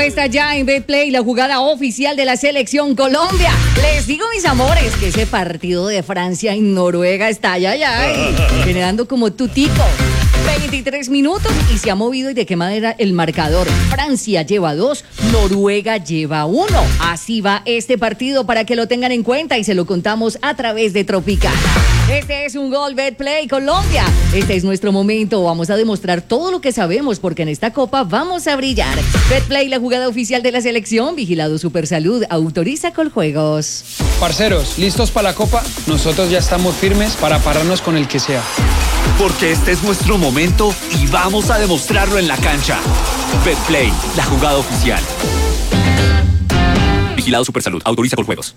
está ya en Betplay, la jugada oficial de la Selección Colombia. Les digo, mis amores, que ese partido de Francia y Noruega está allá, generando como tutico. 23 minutos y se ha movido. ¿Y de qué manera el marcador? Francia lleva 2, Noruega lleva 1. Así va este partido para que lo tengan en cuenta y se lo contamos a través de Tropicana. Este es un gol Betplay Colombia. Este es nuestro momento. Vamos a demostrar todo lo que sabemos porque en esta copa vamos a brillar. Betplay, la jugada oficial de la selección. Vigilado Supersalud. Autoriza Coljuegos. Parceros, ¿listos para la copa? Nosotros ya estamos firmes para pararnos con el que sea. Porque este es nuestro momento y vamos a demostrarlo en la cancha. Betplay, la jugada oficial. Vigilado Supersalud. Autoriza Coljuegos.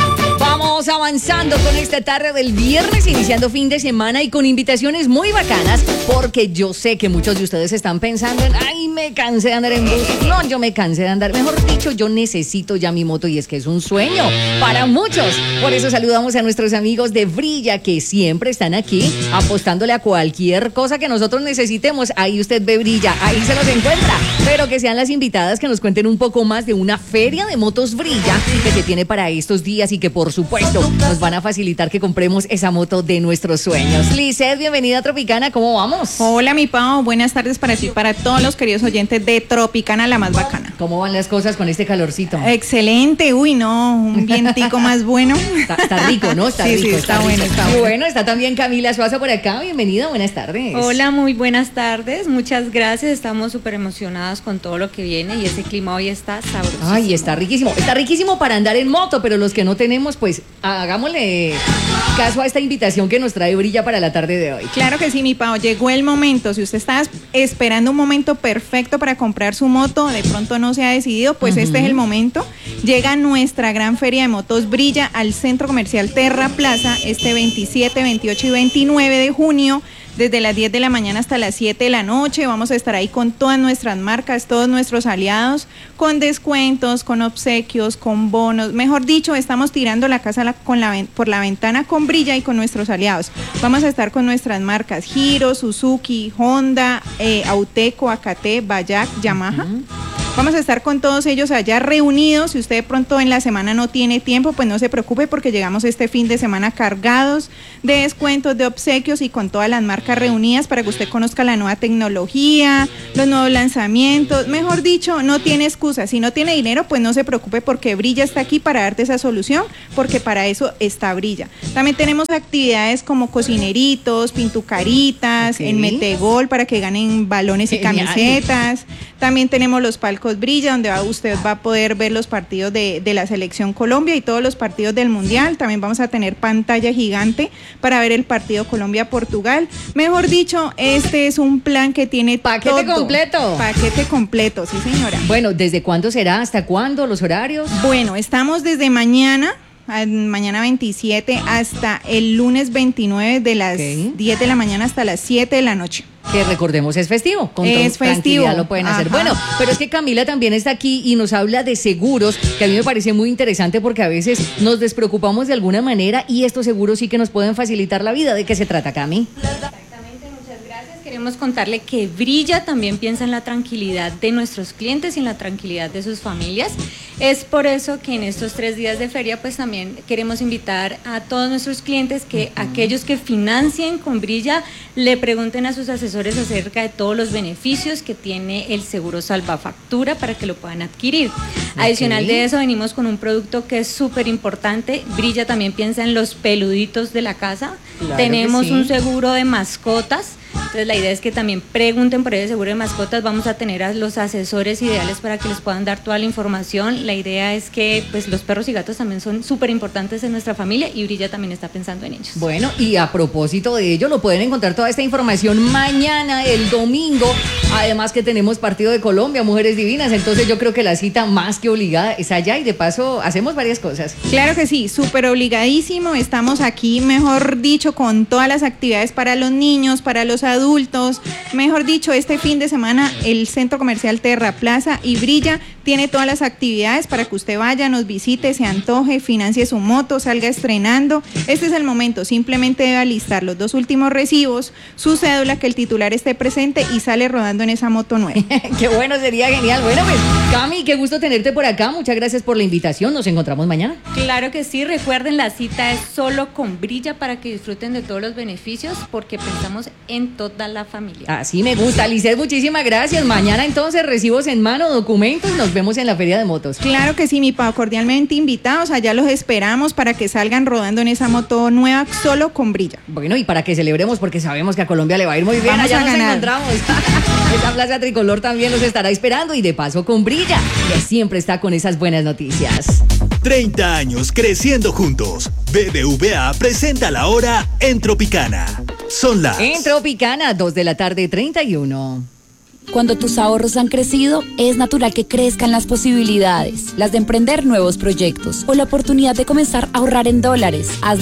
Vamos avanzando con esta tarde del viernes, iniciando fin de semana y con invitaciones muy bacanas, porque yo sé que muchos de ustedes están pensando en, ay, me cansé de andar en bus. No, yo me cansé de andar, mejor dicho, yo necesito ya mi moto y es que es un sueño para muchos. Por eso saludamos a nuestros amigos de Brilla, que siempre están aquí apostándole a cualquier cosa que nosotros necesitemos. Ahí usted ve Brilla, ahí se los encuentra. Pero que sean las invitadas que nos cuenten un poco más de una feria de motos Brilla que se tiene para estos días y que por supuesto nos van a facilitar que compremos esa moto de nuestros sueños. Lizeth, bienvenida a Tropicana, ¿cómo vamos? Hola mi Pau, buenas tardes para ti y para todos los queridos oyentes de Tropicana, la más bacana. ¿Cómo van las cosas con este calorcito? Excelente, uy no, un vientico más bueno. Está rico, ¿no? Está rico. Sí, está bueno. Y bueno, está también Camila Suazo por acá, bienvenida, buenas tardes. Hola, muy buenas tardes, muchas gracias, estamos súper emocionadas con todo lo que viene y ese clima hoy está sabroso. Ay, está riquísimo para andar en moto, pero los que no tenemos, pues hagámosle caso a esta invitación que nos trae Brilla para la tarde de hoy. Claro que sí, mi Pau, llegó el momento. Si usted está esperando un momento perfecto para comprar su moto, de pronto no se ha decidido, pues este es el momento. Llega nuestra gran feria de motos Brilla al Centro Comercial Terra Plaza este 27, 28 y 29 de junio. Desde las 10 de la mañana hasta las 7 de la noche vamos a estar ahí con todas nuestras marcas, todos nuestros aliados, con descuentos, con obsequios, con bonos. Mejor dicho, estamos tirando la casa por la ventana con Brilla y con nuestros aliados. Vamos a estar con nuestras marcas Hero, Suzuki, Honda, Auteco, AKT, Bayak, Yamaha. Vamos a estar con todos ellos allá reunidos. Si usted de pronto en la semana no tiene tiempo, pues no se preocupe porque llegamos este fin de semana cargados de descuentos, de obsequios y con todas las marcas reunidas para que usted conozca la nueva tecnología, los nuevos lanzamientos. Mejor dicho, no tiene excusa. Si no tiene dinero, pues no se preocupe porque Brilla está aquí para darte esa solución, porque para eso está Brilla. También tenemos actividades como cocineritos, pintucaritas, en Metegol para que ganen balones y camisetas. También tenemos los palcos Brilla, donde usted va a poder ver los partidos de la Selección Colombia y todos los partidos del Mundial. También vamos a tener pantalla gigante para ver el partido Colombia-Portugal. Mejor dicho, este es un plan que tiene paquete todo. completo. Paquete completo, sí señora. Bueno, ¿desde cuándo será? ¿Hasta cuándo? ¿Los horarios? Bueno, estamos desde mañana 27 hasta el lunes 29 de las 10 de la mañana hasta las 7 de la noche. Que recordemos es festivo, con es festivo, tranquilidad lo pueden hacer. Ajá. Bueno, pero es que Camila también está aquí y nos habla de seguros, que a mí me parece muy interesante porque a veces nos despreocupamos de alguna manera y estos seguros sí que nos pueden facilitar la vida. ¿De qué se trata, Cami? Exactamente, muchas gracias. Queremos contarle que Brilla también piensa en la tranquilidad de nuestros clientes y en la tranquilidad de sus familias. Es por eso que en estos 3 días de feria pues también queremos invitar a todos nuestros clientes que aquellos que financien con Brilla le pregunten a sus asesores acerca de todos los beneficios que tiene el seguro Salvafactura para que lo puedan adquirir. Adicional de eso venimos con un producto que es súper importante. Brilla también piensa en los peluditos de la casa. Claro, tenemos un seguro de mascotas. Entonces la idea es que también pregunten por ese seguro de mascotas. Vamos a tener a los asesores ideales para que les puedan dar toda la información. La idea es que pues los perros y gatos también son súper importantes en nuestra familia y Brilla también está pensando en ellos. Bueno, y a propósito de ello, lo pueden encontrar toda esta información mañana, el domingo. Además que tenemos partido de Colombia, Mujeres Divinas. Entonces yo creo que la cita más que obligada es allá y de paso hacemos varias cosas. Claro que sí, súper obligadísimo. Estamos aquí, mejor dicho, con todas las actividades para los niños, para los adultos. Mejor dicho, este fin de semana el Centro Comercial Terra Plaza y Brilla tiene todas las actividades para que usted vaya, nos visite, se antoje, financie su moto, salga estrenando. Este es el momento, simplemente debe alistar los 2 últimos recibos, su cédula, que el titular esté presente y sale rodando en esa moto nueva. Qué bueno, sería genial. Bueno, pues, Cami, qué gusto tenerte por acá. Muchas gracias por la invitación. Nos encontramos mañana. Claro que sí, recuerden, la cita es solo con Brilla para que disfruten de todos los beneficios, porque pensamos en toda la familia. Así me gusta. Lisset, muchísimas gracias. Mañana entonces recibos en mano, documentos. Nos vemos en la Feria de Motos. Claro que sí, mi Pau, cordialmente invitados. Allá los esperamos para que salgan rodando en esa moto nueva solo con Brilla. Bueno, y para que celebremos, porque sabemos que a Colombia le va a ir muy bien. Vamos allá a nos ganar. encontramos. Esa Plaza Tricolor también los estará esperando, y de paso con Brilla, que siempre está con esas buenas noticias. 30 años creciendo juntos. BBVA presenta la hora en Tropicana. Son las... En Tropicana, 2:31 p.m. Cuando tus ahorros han crecido, es natural que crezcan las posibilidades, las de emprender nuevos proyectos o la oportunidad de comenzar a ahorrar en dólares. Hazlo